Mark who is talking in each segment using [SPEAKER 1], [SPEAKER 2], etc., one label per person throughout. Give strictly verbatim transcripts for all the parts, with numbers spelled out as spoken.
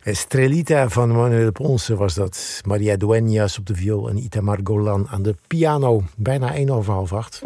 [SPEAKER 1] Estrelita van Manuel Ponce was dat. Maria Dueñas op de viool en Itamar Golan aan de piano. Bijna één over half acht.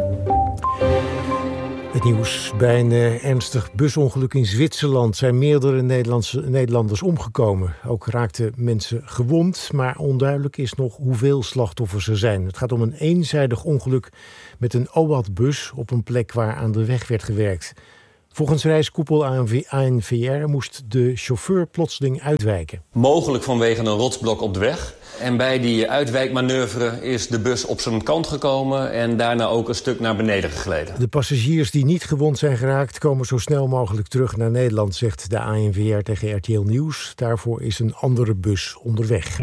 [SPEAKER 1] Het nieuws. Bij een uh, ernstig busongeluk in Zwitserland zijn meerdere Nederlandse, Nederlanders omgekomen. Ook raakten mensen gewond, maar onduidelijk is nog hoeveel slachtoffers er zijn. Het gaat om een eenzijdig ongeluk met een O A D-bus op een plek waar aan de weg werd gewerkt. Volgens reiskoepel A N V R moest de chauffeur plotseling uitwijken.
[SPEAKER 2] Mogelijk vanwege een rotsblok op de weg. En bij die uitwijkmanoeuvre is de bus op zijn kant gekomen en daarna ook een stuk naar beneden gegleden.
[SPEAKER 1] De passagiers die niet gewond zijn geraakt komen zo snel mogelijk terug naar Nederland, zegt de A N V R tegen R T L Nieuws. Daarvoor is een andere bus onderweg.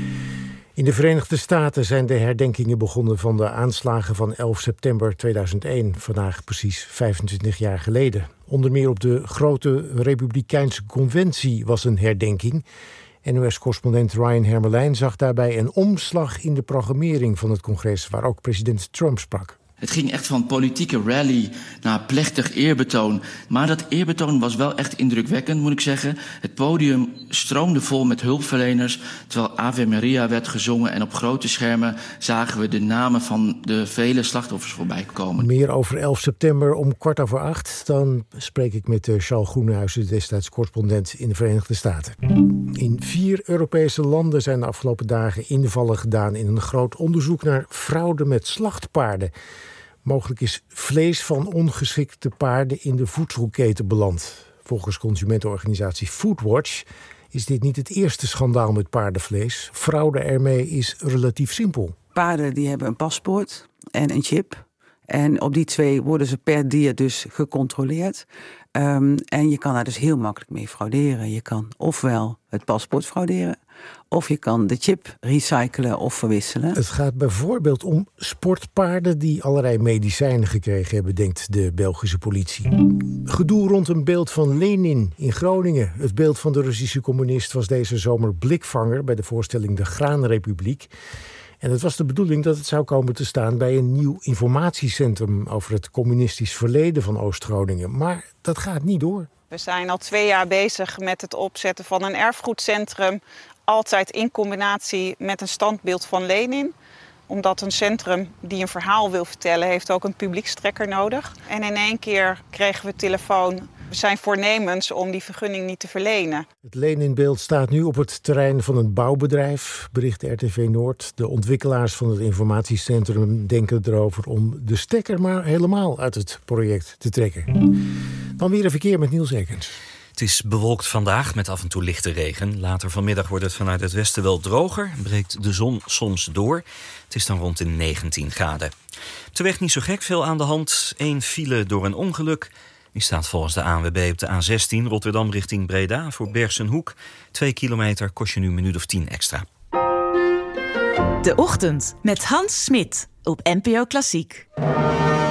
[SPEAKER 1] In de Verenigde Staten zijn de herdenkingen begonnen van de aanslagen van elf september tweeduizend één. Vandaag precies vijfentwintig jaar geleden. Onder meer op de grote Republikeinse conventie was een herdenking. N O S-correspondent Ryan Hermelijn zag daarbij een omslag in de programmering van het congres, waar ook president Trump sprak.
[SPEAKER 3] Het ging echt van politieke rally naar plechtig eerbetoon. Maar dat eerbetoon was wel echt indrukwekkend, moet ik zeggen. Het podium stroomde vol met hulpverleners, terwijl Ave Maria werd gezongen. En op grote schermen zagen we de namen van de vele slachtoffers voorbij komen.
[SPEAKER 1] Meer over elf september om kwart over acht. Dan spreek ik met Charles Groenhuizen, destijds correspondent in de Verenigde Staten. In vier Europese landen zijn de afgelopen dagen invallen gedaan in een groot onderzoek naar fraude met slachtpaarden. Mogelijk is vlees van ongeschikte paarden in de voedselketen beland. Volgens consumentenorganisatie Foodwatch is dit niet het eerste schandaal met paardenvlees. Fraude ermee is relatief simpel.
[SPEAKER 4] Paarden die hebben een paspoort en een chip. En op die twee worden ze per dier dus gecontroleerd. Um, en je kan daar dus heel makkelijk mee frauderen. Je kan ofwel het paspoort frauderen, of je kan de chip recyclen of verwisselen.
[SPEAKER 1] Het gaat bijvoorbeeld om sportpaarden die allerlei medicijnen gekregen hebben, denkt de Belgische politie. Gedoe rond een beeld van Lenin in Groningen. Het beeld van de Russische communist was deze zomer blikvanger bij de voorstelling De Graanrepubliek. En het was de bedoeling dat het zou komen te staan bij een nieuw informatiecentrum over het communistisch verleden van Oost-Groningen. Maar dat gaat niet door.
[SPEAKER 5] We zijn al twee jaar bezig met het opzetten van een erfgoedcentrum. Altijd in combinatie met een standbeeld van Lenin. Omdat een centrum die een verhaal wil vertellen, heeft ook een publiekstrekker nodig. En in één keer kregen we telefoon. We zijn voornemens om die vergunning niet te verlenen.
[SPEAKER 1] Het Leninbeeld staat nu op het terrein van een bouwbedrijf, bericht R T V Noord. De ontwikkelaars van het informatiecentrum denken erover om de stekker maar helemaal uit het project te trekken. Dan weer een verkeer met Niels Ekens.
[SPEAKER 6] Het is bewolkt vandaag met af en toe lichte regen. Later vanmiddag wordt het vanuit het westen wel droger. Breekt de zon soms door. Het is dan rond de negentien graden. Op de weg niet zo gek veel aan de hand. Eén file door een ongeluk. Die staat volgens de A N W B op de A zestien Rotterdam richting Breda voor Bergsenhoek. Twee kilometer kost je nu een minuut of tien extra.
[SPEAKER 7] De Ochtend met Hans Smit op N P O Klassiek.